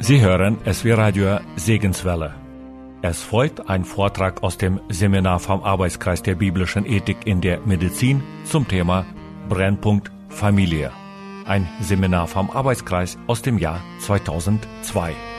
Sie hören SW Radio Segenswelle. Es folgt ein Vortrag aus dem Seminar vom Arbeitskreis der biblischen Ethik in der Medizin zum Thema Brennpunkt Familie. Ein Seminar vom Arbeitskreis aus dem Jahr 2002.